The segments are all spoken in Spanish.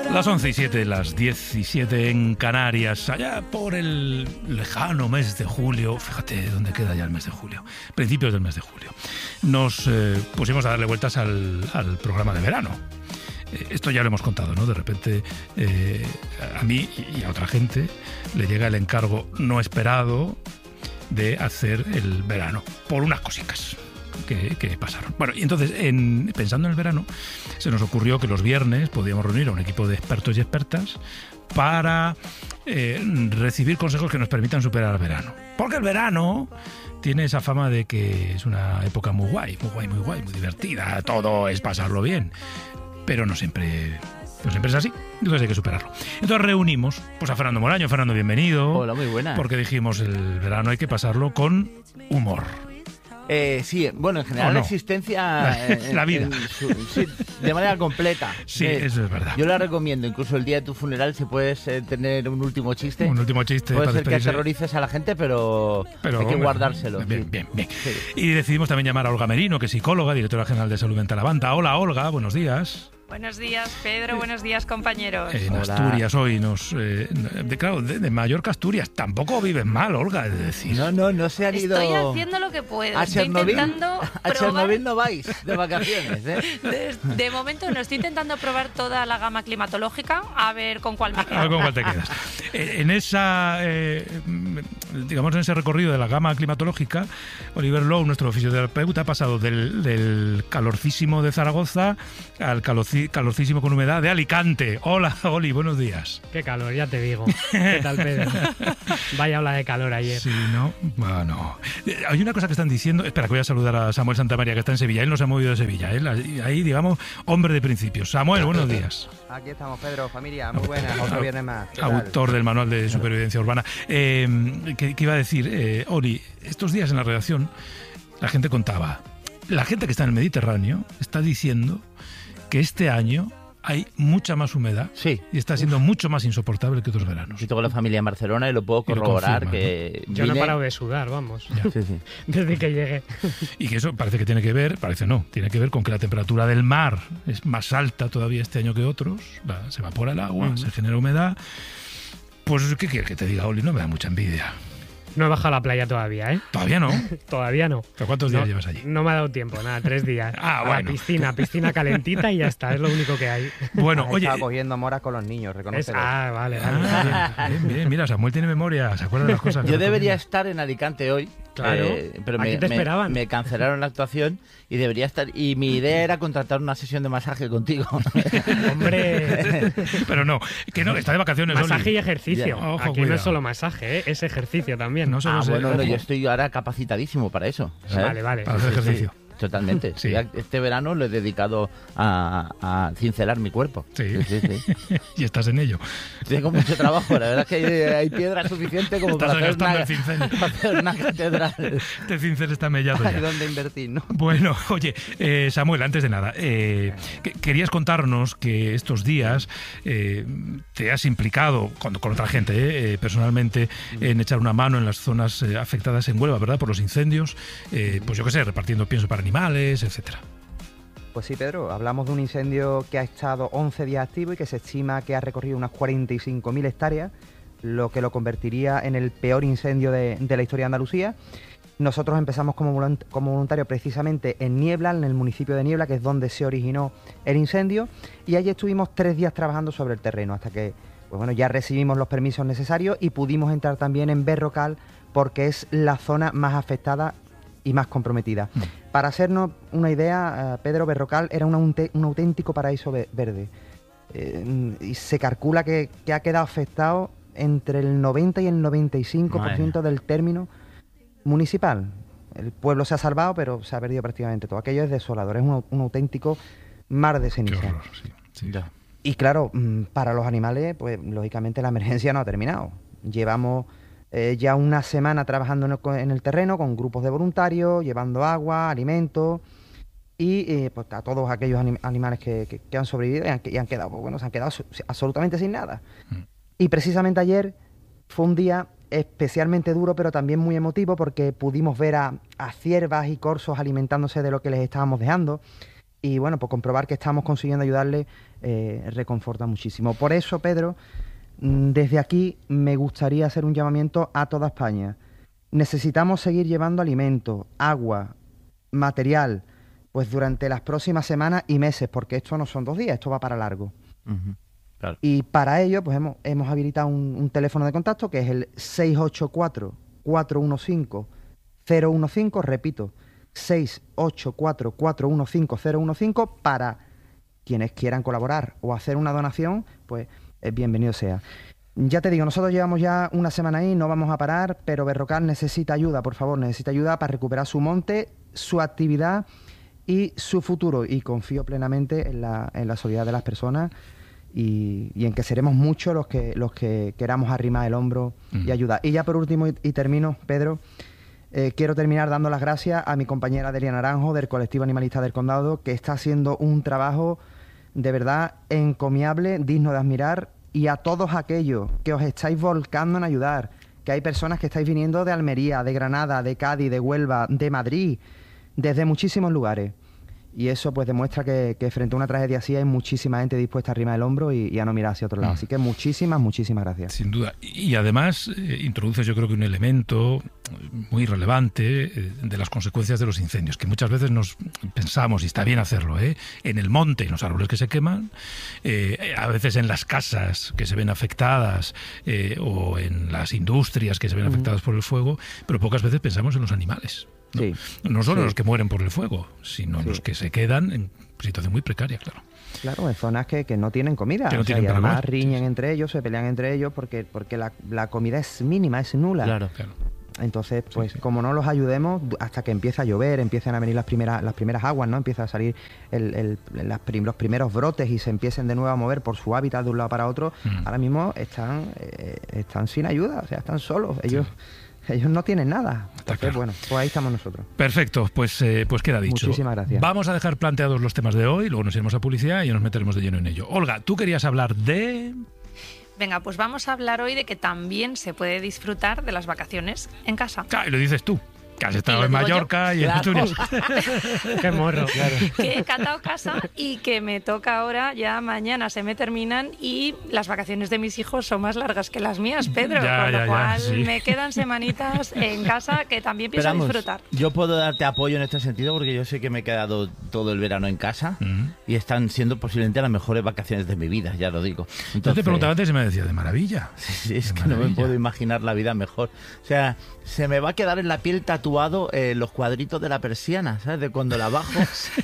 Las 11:07, las 17 en Canarias, allá por el lejano mes de julio. Fíjate dónde queda ya el mes de julio, principios del mes de julio. Nos pusimos a darle vueltas al programa de verano. Esto ya lo hemos contado, ¿no? De repente a mí y a otra gente le llega el encargo no esperado de hacer el verano por unas cositas que pasaron. Bueno, y entonces, pensando en el verano, se nos ocurrió que los viernes podíamos reunir a un equipo de expertos y expertas para recibir consejos que nos permitan superar el verano. Porque el verano tiene esa fama de que es una época muy guay, muy divertida, todo es pasarlo bien, pero no siempre es así, entonces hay que superarlo. Entonces reunimos pues a Fernando Moraño. Fernando, bienvenido. Hola, muy buenas. Porque dijimos, el verano hay que pasarlo con humor. Sí, bueno, en general la existencia... la vida. Sí, de manera completa. Sí, eso es verdad. Yo la recomiendo, incluso el día de tu funeral, si puedes tener un último chiste. Un último chiste. Puede ser que aterrorices a la gente, pero hay que guardárselo. Bien. Sí. Y decidimos también llamar a Olga Merino, que es psicóloga, directora general de Salud Mental Avanta. Hola, Olga, buenos días. Buenos días, Pedro. Buenos días, compañeros. En Hola. Asturias hoy de Mallorca, Asturias. Tampoco viven mal, Olga, es decir. No se han ido... Estoy haciendo lo que puedo. A Estoy intentando a Chernobyl no vais de vacaciones, ¿eh? De momento no, estoy intentando probar toda la gama climatológica, a ver con cuál me A quedo. ver con cuál te quedas. En ese recorrido de la gama climatológica, Oliver Lowe, nuestro fisioterapeuta, ha pasado del calorcísimo de Zaragoza al calorcísimo con humedad de Alicante. Hola, Oli, buenos días. Qué calor, ya te digo. ¿Qué tal, Pedro? Vaya ola de calor ayer. Sí, ¿no? Bueno, hay una cosa que están diciendo. Espera, que voy a saludar a Samuel Santamaría, que está en Sevilla. Él no se ha movido de Sevilla. Ahí, digamos, hombre de principios. Samuel, buenos días. Aquí estamos, Pedro, familia, muy buenas, otro viernes más. Autor del Manual de Supervivencia Urbana. ¿Qué iba a decir? Oli, estos días en la redacción la gente contaba. La gente que está en el Mediterráneo está diciendo que este año hay mucha más humedad, sí, y está siendo mucho más insoportable que otros veranos. Yo tengo la familia en Barcelona y lo puedo corroborar. Confirma, que ¿no? Yo no he parado de sudar, vamos. Sí. Desde que llegué. Y que eso parece que tiene que ver con que la temperatura del mar es más alta todavía este año que otros. Se evapora el agua, se genera humedad. Pues, ¿qué quieres que te diga, Oli? No me da mucha envidia. No he bajado a la playa todavía, ¿eh? ¿Todavía no? Todavía no. ¿Pero cuántos días llevas allí? No me ha dado tiempo, nada, 3 días. Ah, a bueno. la piscina calentita y ya está, es lo único que hay. Bueno, oye... Estaba cogiendo moras con los niños, reconócelo. Vale. Bien, mira, Samuel tiene memoria, se acuerda de las cosas. Yo debería estar en Alicante hoy. Claro, pero aquí te esperaban. Me cancelaron la actuación y debería estar. Y mi idea era contratar una sesión de masaje contigo. Hombre. Pero no, que no, está de vacaciones. Masaje Oli. y ejercicio. Ojo, Aquí cuidado. no es solo masaje, ¿eh? Es ejercicio también. No solo No, yo estoy ahora capacitadísimo para eso. ¿sabes? Vale. Para hacer ejercicio. Totalmente. Sí. Ya este verano lo he dedicado a cincelar mi cuerpo. Sí. Y estás en ello. Tengo mucho trabajo. La verdad es que hay piedra suficiente como Estás para gastando el cincel. hacer una catedral. Este cincel está mellado Hay ya. dónde invertir, ¿no? Bueno, oye, Samuel, antes de nada, querías contarnos que estos días te has implicado con otra gente, personalmente, en echar una mano en las zonas afectadas en Huelva, ¿verdad? Por los incendios, pues yo qué sé, repartiendo pienso para animales, etcétera. Pues sí, Pedro, hablamos de un incendio que ha estado 11 días activo y que se estima que ha recorrido unas 45.000 hectáreas, lo que lo convertiría en el peor incendio de la historia de Andalucía. Nosotros empezamos como voluntarios precisamente en Niebla, en el municipio de Niebla, que es donde se originó el incendio, y allí estuvimos 3 días trabajando sobre el terreno, hasta que ya recibimos los permisos necesarios y pudimos entrar también en Berrocal, porque es la zona más afectada y más comprometida. Para hacernos una idea, Pedro, Berrocal era un auténtico paraíso verde. Y se calcula que ha quedado afectado entre el 90 y el 95% del término municipal. El pueblo se ha salvado, pero se ha perdido prácticamente todo. Aquello es desolador, es un auténtico mar de ceniza. Qué horror, sí. Y claro, para los animales, pues lógicamente la emergencia no ha terminado. Llevamos ya una semana trabajando en el terreno con grupos de voluntarios, llevando agua, alimentos y pues a todos aquellos animales que han sobrevivido y han quedado, se han quedado absolutamente sin nada. Y precisamente ayer fue un día especialmente duro, pero también muy emotivo, porque pudimos ver a ciervas y corzos alimentándose de lo que les estábamos dejando. y bueno, pues comprobar que estamos consiguiendo ayudarle reconforta muchísimo. Por eso, Pedro, desde aquí me gustaría hacer un llamamiento a toda España. Necesitamos seguir llevando alimentos, agua, material, pues durante las próximas semanas y meses, porque esto no son 2 días, esto va para largo. Claro. Y para ello, pues hemos habilitado un teléfono de contacto que es el 684-415-015, repito, 684-415-015, para quienes quieran colaborar o hacer una donación, pues bienvenido sea. Ya te digo, nosotros llevamos ya una semana ahí, no vamos a parar, pero Berrocal necesita ayuda, por favor, necesita ayuda para recuperar su monte, su actividad y su futuro. Y confío plenamente en la solidaridad de las personas y en que seremos muchos los que queramos arrimar el hombro y ayudar. Y ya por último, y termino, Pedro, quiero terminar dando las gracias a mi compañera Delia Naranjo, del Colectivo Animalista del Condado, que está haciendo un trabajo de verdad encomiable, digno de admirar, y a todos aquellos que os estáis volcando en ayudar, que hay personas que estáis viniendo de Almería, de Granada, de Cádiz, de Huelva, de Madrid, desde muchísimos lugares. Y eso pues demuestra que frente a una tragedia así hay muchísima gente dispuesta a arrimar el hombro y a no mirar hacia otro lado. Así que muchísimas gracias. Sin duda. Y además introduces, yo creo que un elemento muy relevante de las consecuencias de los incendios, que muchas veces nos pensamos, y está bien hacerlo, en el monte, en los árboles que se queman, a veces en las casas que se ven afectadas o en las industrias que se ven afectadas por el fuego, pero pocas veces pensamos en los animales. ¿no? Sí. No solo los que mueren por el fuego, sino los que se quedan en situación muy precaria, claro. Claro, en zonas que no tienen comida. Que no tienen y además comer. riñen entre ellos, se pelean entre ellos porque la comida es mínima, es nula. Claro. Entonces, pues como no los ayudemos hasta que empieza a llover, empiezan a venir las primeras aguas, ¿no? Empiezan a salir los primeros brotes y se empiecen de nuevo a mover por su hábitat de un lado para otro. Ahora mismo están sin ayuda, o sea, están solos. Ellos no tienen nada. Entonces, claro. bueno, pues ahí estamos nosotros. Perfecto, pues queda dicho. Muchísimas gracias. Vamos a dejar planteados los temas de hoy, luego nos iremos a publicidad y nos meteremos de lleno en ello. Olga, tú querías hablar de... Venga, pues vamos a hablar hoy de que también se puede disfrutar de las vacaciones en casa. Ah, y lo dices tú, que has estado lo en digo Mallorca y en Asturias. Qué morro, claro. Que he catado casa y que me toca ahora, ya mañana se me terminan y las vacaciones de mis hijos son más largas que las mías, Pedro. Con lo cual sí. me quedan semanitas en casa que también pienso disfrutar. Yo puedo darte apoyo en este sentido porque yo sé que me he quedado todo el verano en casa y están siendo posiblemente las mejores vacaciones de mi vida, ya lo digo. Entonces, yo te preguntaba antes y me decía, de maravilla. Sí, es De que maravilla. no me puedo imaginar la vida mejor. O sea, se me va a quedar en la piel tatuado los cuadritos de la persiana, ¿sabes? De cuando la bajo.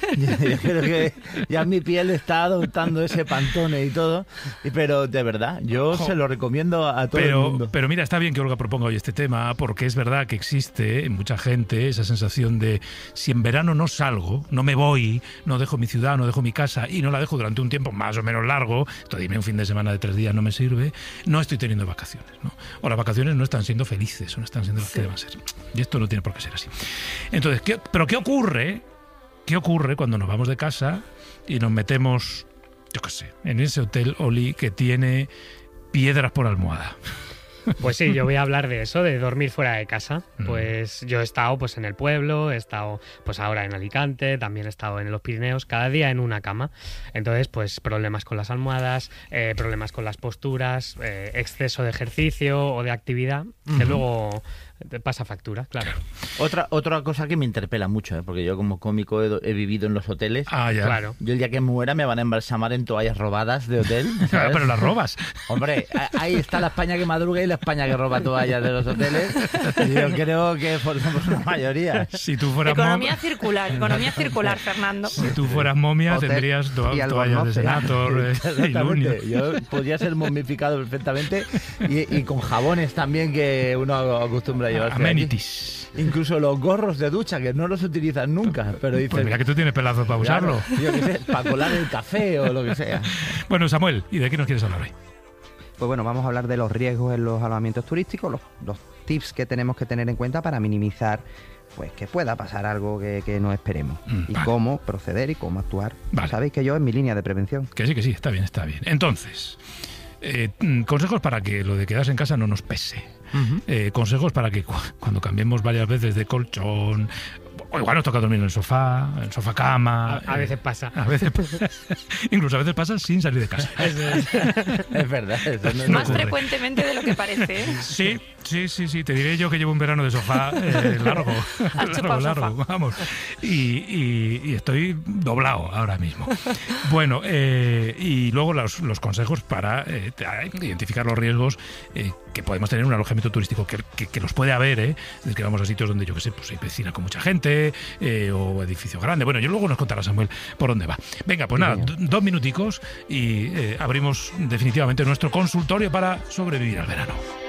Yo creo que ya mi piel está adoptando ese pantone y todo. Pero de verdad, yo se lo recomiendo a todo el mundo. Pero mira, está bien que Olga proponga hoy este tema, porque es verdad que existe en mucha gente esa sensación de si en verano no salgo, no me voy, no dejo mi ciudad, no dejo mi casa y no la dejo durante un tiempo más o menos largo, dime un fin de semana de 3 días no me sirve, no estoy teniendo vacaciones, ¿no? O las vacaciones no están siendo felices, o no están siendo las que deben ser. Y esto no tiene por qué ser así. Entonces, ¿qué ocurre? ¿Qué ocurre cuando nos vamos de casa y nos metemos, yo qué sé, en ese hotel Oli que tiene piedras por almohada? Pues sí, yo voy a hablar de eso, de dormir fuera de casa. Pues yo he estado pues en el pueblo, he estado pues ahora en Alicante, también he estado en los Pirineos, cada día en una cama. Entonces, pues problemas con las almohadas, problemas con las posturas, exceso de ejercicio o de actividad, que luego te pasa factura, claro. Otra cosa que me interpela mucho, porque yo como cómico he vivido en los hoteles. Ah, ya. Claro. Yo el día que muera me van a embalsamar en toallas robadas de hotel, ¿sabes? Pero las robas. Hombre, ahí está la España que madruga y la España que roba toallas de los hoteles. Yo creo que somos una mayoría. Si tú fueras Economía circular, Fernando. Si tú fueras momia, Hotel tendrías y toallas de albornoz, Senator y Lunio. Exactamente. Yo podría ser momificado perfectamente y con jabones también que uno acostumbra a llevarse. Amenities. Aquí. Incluso los gorros de ducha que no los utilizan nunca, pero dices, Pues mira que tú tienes pelazo para usarlo. claro, yo qué sé, para colar el café o lo que sea. Bueno, Samuel, ¿y de qué nos quieres hablar hoy? Pues bueno, vamos a hablar de los riesgos en los alojamientos turísticos, los tips que tenemos que tener en cuenta para minimizar pues que pueda pasar algo que no esperemos. Y vale. cómo proceder y cómo actuar. Vale. Sabéis que yo es mi línea de prevención. Que sí, está bien, está bien. Entonces, consejos para que lo de quedarse en casa no nos pese. Consejos para que cuando cambiemos varias veces de colchón O igual nos toca dormir en el sofá cama. A veces pasa. Incluso a veces pasa sin salir de casa. Es verdad. Eso no Más ocurre. frecuentemente de lo que parece. ¿Eh? Sí. Te diré yo que llevo un verano de sofá largo. Largo. Vamos. Y estoy doblado ahora mismo. Bueno, y luego los consejos para identificar los riesgos que podemos tener en un alojamiento turístico, que los puede haber, desde que vamos a sitios donde, yo qué sé, pues hay piscina con mucha gente o edificio grande. Bueno, yo luego nos contará Samuel por dónde va. Venga, pues nada, 2 minuticos y abrimos definitivamente nuestro consultorio para sobrevivir al verano.